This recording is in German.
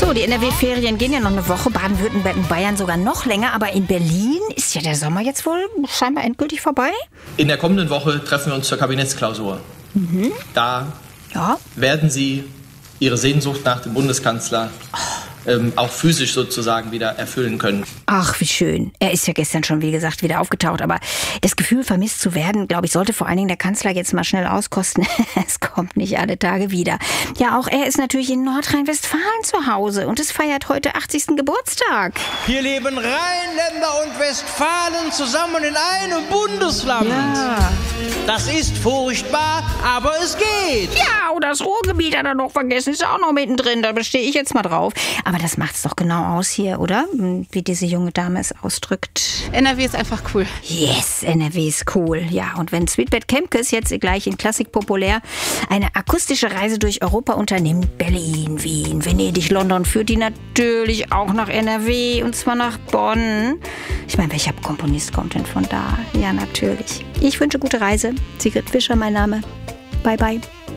So, die NRW-Ferien gehen ja noch eine Woche, Baden-Württemberg und Bayern sogar noch länger. Aber in Berlin ist ja der Sommer jetzt wohl scheinbar endgültig vorbei. In der kommenden Woche treffen wir uns zur Kabinettsklausur. Da werden Sie Ihre Sehnsucht nach dem Bundeskanzler auch physisch sozusagen wieder erfüllen können. Ach, wie schön. Er ist ja gestern schon, wie gesagt, wieder aufgetaucht. Aber das Gefühl, vermisst zu werden, glaube ich, sollte vor allen Dingen der Kanzler jetzt mal schnell auskosten. Es kommt nicht alle Tage wieder. Ja, auch er ist natürlich in Nordrhein-Westfalen zu Hause und es feiert heute 80. Geburtstag. Hier leben Rheinländer und Westfalen zusammen in einem Bundesland. Ja. Das ist furchtbar, aber es geht. Ja, und das Ruhrgebiet hat er noch vergessen, ist auch noch mittendrin. Da bestehe ich jetzt mal drauf. Aber das macht's doch genau aus hier, oder? Wie diese junge Dame es ausdrückt. NRW ist einfach cool. Yes, NRW ist cool. Ja, und wenn Sweetbet Kemkes jetzt gleich in Klassik populär eine akustische Reise durch Europa unternimmt, Berlin, Wien, Venedig, London, führt die natürlich auch nach NRW und zwar nach Bonn. Ich meine, welcher Komponist kommt denn von da? Ja, natürlich. Ich wünsche gute Reise. Sigrid Fischer, mein Name. Bye, bye.